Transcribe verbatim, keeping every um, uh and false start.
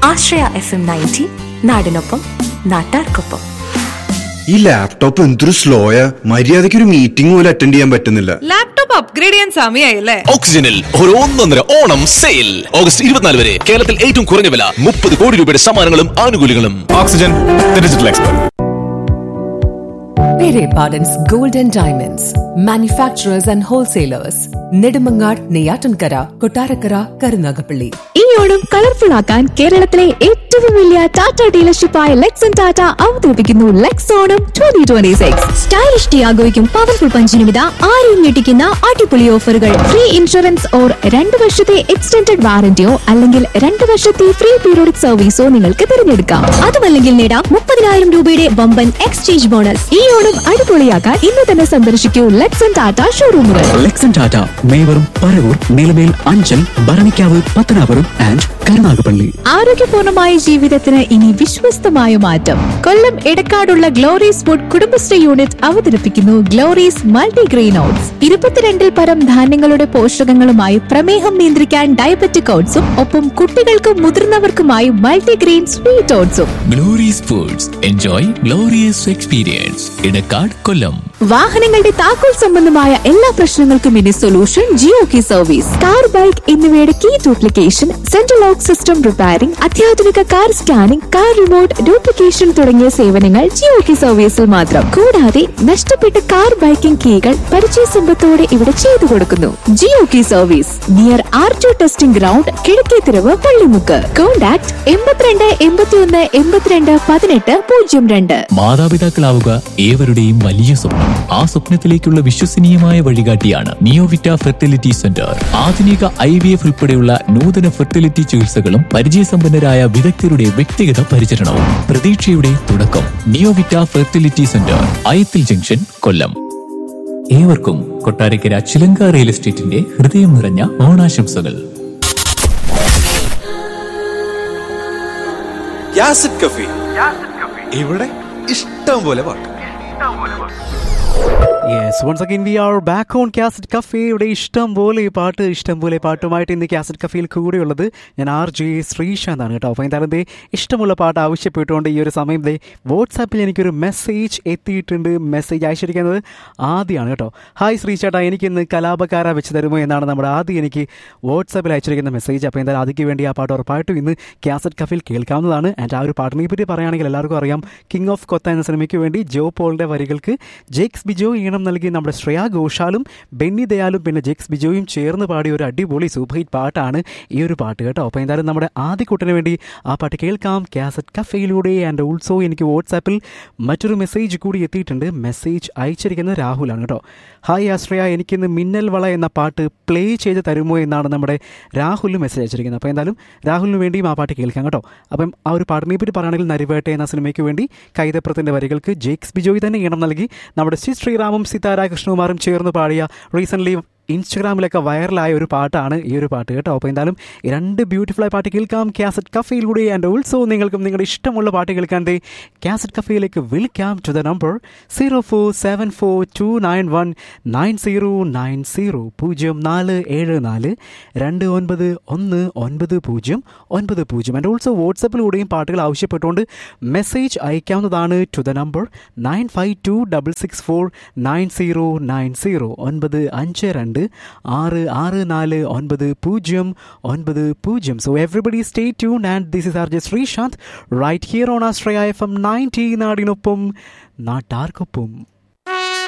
ആശ്രയ F M ninety, നാടിനൊപ്പം നാട്ടാർക്കൊപ്പം. ഈ ലാപ്ടോപ്പ് എന്തൊരു സ്ലോയാ, മര്യാദയ്ക്ക് ഒരു മീറ്റിംഗ് പോലും അറ്റൻഡ് ചെയ്യാൻ പറ്റുന്നില്ല. ലാപ്ടോപ്പ് അപ്ഗ്രേഡ് ചെയ്യാൻ സമയമായില്ലേ? ഓക്സിജനിൽ ഒരു ഒന്നൊന്നര ഓണം സെയിൽ ഓഗസ്റ്റ് ഇരുപത്തിനാല് വരെ. കേരളത്തിൽ ഏറ്റവും കുറഞ്ഞ വില, മുപ്പത് കോടി രൂപയുടെ സമ്മാനങ്ങളും ആനുകൂല്യങ്ങളും. Oxygen, the digital expert. Pere Pardon's Gold and Diamonds, manufacturers and wholesalers. Nedumangad, Neyyattinkara, Kottarakkara, Karunagappally. ഈ ഓണം കളർഫുൾ ആക്കാൻ കേരളത്തിലെ ഏറ്റവും വലിയ ടാറ്റ ഡീലർഷിപ്പായ ലെക്സൺ ടാറ്റ അവതരിപ്പിക്കുന്നു Lex Onam twenty twenty six. Stylish ടിയാഗോയ്ക്കും powerful പഞ്ചിനും ഇതാ ആരെയും ഞെട്ടിക്കുന്ന അടിപൊളി ഓഫറുകൾ. ഫ്രീ ഇൻഷുറൻസ് ഓർ രണ്ട് വർഷത്തെ എക്സ്റ്റൻഡഡ് വാറന്റിയോ അല്ലെങ്കിൽ രണ്ട് വർഷത്തെ ഫ്രീ പീരിയോഡിക് സർവീസോ നിങ്ങൾക്ക് തിരഞ്ഞെടുക്കാം. അതുമല്ലെങ്കിൽ നേടാം മുപ്പതിനായിരം രൂപയുടെ വമ്പൻ എക്സ്ചേഞ്ച് ബോണസ്. ഈ ഓണം അടിപൊളിയാക്കാൻ ഇന്ന് തന്നെ സന്ദർശിക്കൂ ലെക്സൺ ടാറ്റ ഷോറൂമുകൾ. ലെക്സൺ ടാറ്റ മേവറും, പറവൂർ, നിലമേൽ, അഞ്ചൽ, ഭരണിക്കാവ്, പത്തനാപുരം ആൻഡ് കരുനാഗപ്പള്ളി. ആരോഗ്യപൂർണമായ ജീവിതത്തിന് ഇനി വിശ്വസ്തമായ മാറ്റം. കൊല്ലം എടക്കാടുള്ള ഗ്ലോറീസ് ഫുഡ് കുടുംബശ്രീ യൂണിറ്റ് അവതരിപ്പിക്കുന്നു ഗ്ലോറീസ് മൾട്ടിഗ്രെയിൻ ഓട്സ്. ഇരുപത്തിരണ്ടിൽ പരം ധാന്യങ്ങളുടെ പോഷകങ്ങളുമായി പ്രമേഹം നിയന്ത്രിക്കാൻ ഡയബറ്റിക് ഓട്സും ഒപ്പം കുട്ടികൾക്കും മുതിർന്നവർക്കുമായി multigrain sweet ഓട്സും. Glory's foods, enjoy glorious experience. Edakkad, കൊല്ലം. വാഹനങ്ങളുടെ താക്കോൽ സംബന്ധമായ എല്ലാ പ്രശ്നങ്ങൾക്കും ഇനി സൊല്യൂഷൻ ജിയോ കി സർവീസ്. കാർ, ബൈക്ക് എന്നിവയുടെ key duplication, central lock system repairing, അത്യാധുനിക car scanning, car remote duplication തുടങ്ങിയ സേവനങ്ങൾ ജിയോ കി സർവീസിൽ മാത്രം. കൂടാതെ നഷ്ടപ്പെട്ട കാർ, ബൈക്കിംഗ് കീകൾ പരിചയ സമ്പത്തോടെ ഇവിടെ ചെയ്തു കൊടുക്കുന്നു. ജിയോ കി service, near R to testing ground, Kizhakkethiruvu, Pallimukku. Contact എൺപത്തിരണ്ട് എൺപത്തി ഒന്ന് എൺപത്തിരണ്ട് പതിനെട്ട് പൂജ്യം രണ്ട്. മാതാപിതാക്കളാവുക ഏവരുടെയും വലിയ സ്വപ്നം. ആ സ്വപ്നത്തിലേക്കുള്ള വിശ്വസനീയമായ വഴികാട്ടിയാണ് നിയോവിറ്റ ഫെർട്ടിലിറ്റി സെന്റർ. ആധുനിക ഐ വി എഫ് ഉൾപ്പെടെയുള്ള നൂതന ഫെർട്ടിലിറ്റി ചികിത്സകളും പരിചയസമ്പന്നരായ വിദഗ്ധരുടെ വ്യക്തിഗത പരിചരണവും. പ്രതീക്ഷയുടെ തുടക്കം. നിയോവിറ്റ ഫെർട്ടിലിറ്റി സെന്റർ, അയത്തിൽ ജംഗ്ഷൻ, കൊല്ലം. ഏവർക്കും കൊട്ടാരക്കര ചിലങ്ക റിയൽ എസ്റ്റേറ്റിന്റെ ഹൃദയം നിറഞ്ഞ ഓണാശംസകൾ. യാസിഡ് കഫേ, ഇവിടെ ഇഷ്ടം പോലെ പാട്ട്. Yes, once again we are back on Cassette Cafe. ഇവിടെ ഇഷ്ടം പോലെ പാട്ട് ഇഷ്ടം പോലെ പാട്ടുമായിട്ട് ഇന്ന് കാസറ്റ് കഫേയിൽ കൂടെയുള്ളത് ഞാൻ ആർ ജെ ശ്രീശാന്താണ് കേട്ടോ. അപ്പോൾ എന്തായാലും ദേ ഇഷ്ടമുള്ള പാട്ട് ആവശ്യപ്പെട്ടുകൊണ്ട് ഈ ഒരു സമയം ദേ വാട്സാപ്പിൽ എനിക്കൊരു മെസ്സേജ് എത്തിയിട്ടുണ്ട്. മെസ്സേജ് അയച്ചിരിക്കുന്നത് ആദ്യമാണ് കേട്ടോ. ഹായ് ശ്രീചേട്ടാ, എനിക്കിന്ന് കലാപക്കാര വെച്ച് തരുമോ എന്നാണ് നമ്മുടെ ആദ്യം എനിക്ക് വാട്സാപ്പിൽ അയച്ചിരിക്കുന്ന മെസ്സേജ്. അപ്പോൾ എന്തായാലും ആദ്യക്ക് വേണ്ടി ആ പാട്ട് ഉറപ്പായിട്ടും ഇന്ന് കാസറ്റ് കഫേയിൽ കേൾക്കാവുന്നതാണ്. ആൻഡ് ആ ഒരു പാട്ടിനെ പറ്റി പറയുകയാണെങ്കിൽ എല്ലാവർക്കും അറിയാം, കിങ് ഓഫ് കൊത്ത എന്ന സിനിമയ്ക്ക് വേണ്ടി ജോ പോളിൻ്റെ വരികൾക്ക് ജേക്സ് ബിജോ ഈണം നൽകി നമ്മുടെ ശ്രേയ ഘോഷാലും ബെന്നി ദയാലും പിന്നെ ജെക്സ് ബിജോയും ചേർന്ന് പാടിയ ഒരു അടിപൊളി സൂപ്പർ ഹിറ്റ് പാട്ടാണ് ഈ ഒരു പാട്ട് കേട്ടോ. അപ്പോൾ എന്തായാലും നമ്മുടെ ആദ്യക്കുട്ടന് വേണ്ടി ആ പാട്ട് കേൾക്കാം കാസറ്റ് കഫേയിലൂടെ. ആൻഡ് ഓൾസോ എനിക്ക് വാട്സാപ്പിൽ മറ്റൊരു മെസ്സേജ് കൂടി എത്തിയിട്ടുണ്ട്. മെസ്സേജ് അയച്ചിരിക്കുന്നത് രാഹുലാണ് കേട്ടോ. ഹായ് ആശ്രയ, എനിക്കിന്ന് മിന്നൽ വള എന്ന പാട്ട് പ്ലേ ചെയ്ത് തരുമോ എന്നാണ് നമ്മുടെ രാഹുലിന് മെസ്സേജ് അയച്ചിരിക്കുന്നത്. അപ്പോൾ എന്തായാലും രാഹുലിന് വേണ്ടിയും ആ പാട്ട് കേൾക്കാം കേട്ടോ. അപ്പം ആ ഒരു പാട്ടിനെ പറ്റി പറയുകയാണെങ്കിൽ നരിവേട്ട എന്ന സിനിമയ്ക്ക് വേണ്ടി കൈതപ്രത്തിൻ്റെ വരികൾക്ക് ജെക്സ് ബിജോയ് തന്നെ ഈണം നൽകി നമ്മുടെ ശ്രീ ശ്രീറാമും സിതാര കൃഷ്ണകുമാറും ചേർന്ന് പാടിയ റീസെൻ്റ്ലി ഇൻസ്റ്റഗ്രാമിലൊക്കെ വൈറലായ ഒരു പാട്ടാണ് ഈ ഒരു പാട്ട് കേട്ടോ. അപ്പോൾ എന്തായാലും രണ്ട് ബ്യൂട്ടിഫുള്ളായ പാട്ട് കേൾക്കാം കാസറ്റ് കഫേയിലൂടെ. ആൻഡ് ഓൾസോ നിങ്ങൾക്കും നിങ്ങളുടെ ഇഷ്ടമുള്ള പാട്ട് കേൾക്കാണ്ട് കാസറ്റ് കഫേയിലേക്ക് വിളിക്കാം to the number zero four seven four to nine one nine zero nine zero. പൂജ്യം നാല് ഏഴ് നാല് രണ്ട് ഒൻപത് ഒന്ന് ഒൻപത് പൂജ്യം ഒൻപത് പൂജ്യം. ആൻഡ് ഓൾസോ വാട്സപ്പിലൂടെയും പാട്ടുകൾ ആവശ്യപ്പെട്ടുകൊണ്ട് മെസ്സേജ് അയക്കാവുന്നതാണ് to the number nine five to double six four nine zero nine zero. ഒൻപത് അഞ്ച് രണ്ട് ആറ് ആറ് നാല് ഒൻപത് പൂജ്യം ഒൻപത് പൂജ്യം. So everybody stay tuned and this is R J Sreesanth right here on Ashraya F M ninety. നാടിനൊപ്പം നാട്ടാർക്കൊപ്പം.